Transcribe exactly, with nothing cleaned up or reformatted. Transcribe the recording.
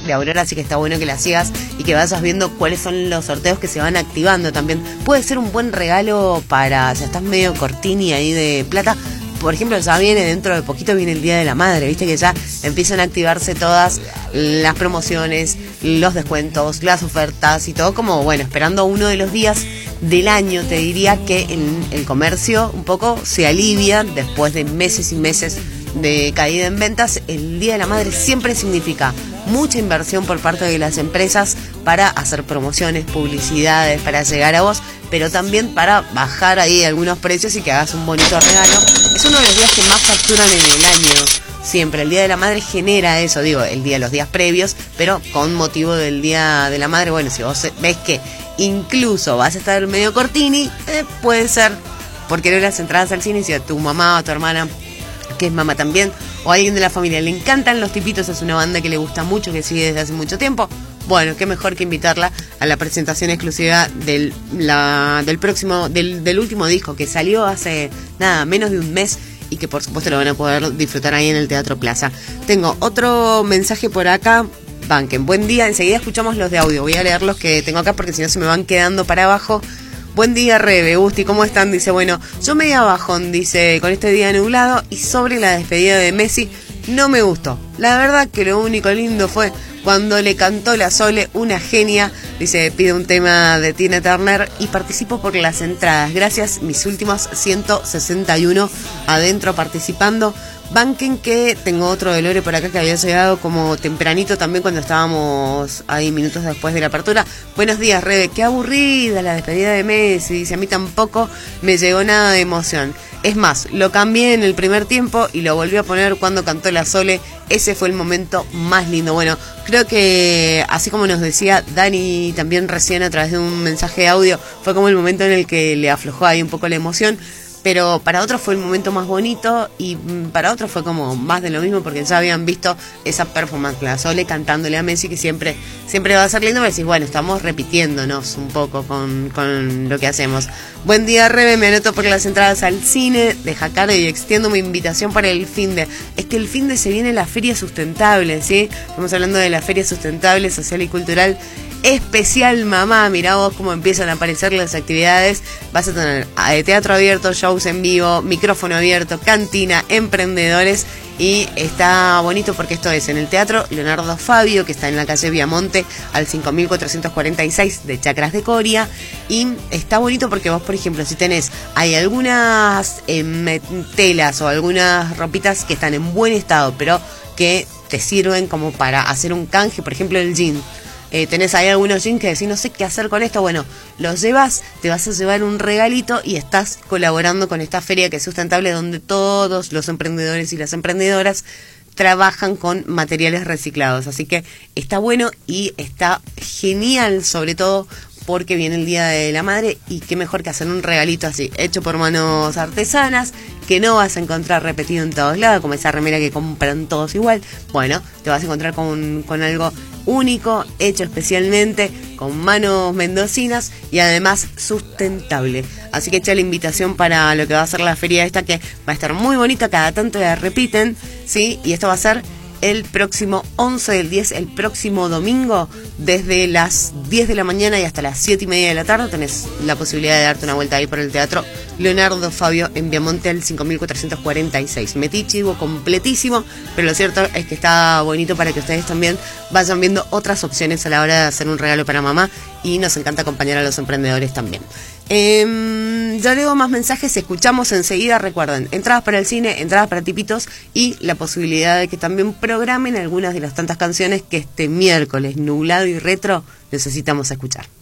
de Aurora, así que está bueno que la sigas y que vayas viendo cuáles son los sorteos que se van activando también. Puede ser un buen regalo para, si estás medio cortini ahí de plata. Por ejemplo, ya viene, dentro de poquito viene el Día de la Madre, viste que ya empiezan a activarse todas las promociones, los descuentos, las ofertas y todo, como, bueno, esperando uno de los días del año. Te diría que el, el comercio un poco se alivia después de meses y meses de caída en ventas. El Día de la Madre siempre significa mucha inversión por parte de las empresas para hacer promociones, publicidades, para llegar a vos, pero también para bajar ahí algunos precios y que hagas un bonito regalo. Es uno de los días que más facturan en el año. Siempre el Día de la Madre genera eso, digo, el día, los días previos, pero con motivo del Día de la Madre. Bueno, si vos ves que incluso vas a estar medio cortini, eh, puede ser por querer las entradas al cine, y si a tu mamá o a tu hermana, que es mamá también, o a alguien de la familia le encantan Los Tipitos, es una banda que le gusta mucho, que sigue desde hace mucho tiempo, bueno, qué mejor que invitarla a la presentación exclusiva del, la, del próximo, del, del último disco que salió hace nada, menos de un mes, y que por supuesto lo van a poder disfrutar ahí en el Teatro Plaza. Tengo otro mensaje por acá. Banquen, buen día, enseguida escuchamos los de audio, voy a leer los que tengo acá porque si no se me van quedando para abajo. Buen día, Rebe, Gusti, ¿cómo están? Dice, bueno, yo media bajón, dice, con este día nublado, y sobre la despedida de Messi, no me gustó. La verdad que lo único lindo fue cuando le cantó la Sole, una genia. Dice, pide un tema de Tina Turner y participo por las entradas. Gracias, mis últimos ciento sesenta y uno adentro participando. Banquen que tengo otro de Lore por acá que había llegado como tempranito también cuando estábamos ahí minutos después de la apertura. Buenos días, Rebe, qué aburrida la despedida de Messi. Dice, a mí tampoco me llegó nada de emoción. Es más, lo cambié en el primer tiempo y lo volví a poner cuando cantó la Sole. Ese fue el momento más lindo. Bueno, creo que así como nos decía Dani también recién a través de un mensaje de audio, fue como el momento en el que le aflojó ahí un poco la emoción. Pero para otros fue el momento más bonito y para otros fue como más de lo mismo porque ya habían visto esa performance, la Sole cantándole a Messi, que siempre siempre va a ser lindo, pero decís, bueno, estamos repitiéndonos un poco con, con lo que hacemos. Buen día, Rebe, me anoto por las entradas al cine de Jacaro y extiendo mi invitación para el fin de... Es que el fin de se viene la Feria Sustentable, ¿sí? Estamos hablando de la Feria Sustentable, Social y Cultural Especial Mamá. Mirá vos cómo empiezan a aparecer las actividades. Vas a tener teatro abierto, shows en vivo, micrófono abierto, cantina, emprendedores. Y está bonito porque esto es en el Teatro Leonardo Fabio, que está en la calle Viamonte al cinco mil cuatrocientos cuarenta y seis de Chacras de Coria. Y está bonito porque vos, por ejemplo, si tenés, hay algunas eh, telas o algunas ropitas que están en buen estado, pero que te sirven como para hacer un canje, por ejemplo el jean. Eh, tenés ahí algunos jeans que decís, no sé qué hacer con esto. Bueno, los llevas, te vas a llevar un regalito y estás colaborando con esta feria que es sustentable, donde todos los emprendedores y las emprendedoras trabajan con materiales reciclados. Así que está bueno y está genial, sobre todo porque viene el Día de la Madre y qué mejor que hacer un regalito así, hecho por manos artesanas, que no vas a encontrar repetido en todos lados, como esa remera que compran todos igual. Bueno, te vas a encontrar con, con algo único, hecho especialmente con manos mendocinas y además sustentable. Así que echa la invitación para lo que va a ser la feria esta, que va a estar muy bonita, cada tanto la repiten, ¿sí? Y esto va a ser el próximo once del diez, el próximo domingo, desde las diez de la mañana y hasta las siete y media de la tarde. Tenés la posibilidad de darte una vuelta ahí por el Teatro Leonardo Fabio en Viamonte al cinco mil cuatrocientos cuarenta y seis. Metí chivo completísimo, pero lo cierto es que está bonito para que ustedes también vayan viendo otras opciones a la hora de hacer un regalo para mamá, y nos encanta acompañar a los emprendedores también. Eh, ya leo más mensajes, escuchamos enseguida. Recuerden, entradas para el cine, entradas para Tipitos y la posibilidad de que también programen algunas de las tantas canciones que este miércoles nublado y retro necesitamos escuchar.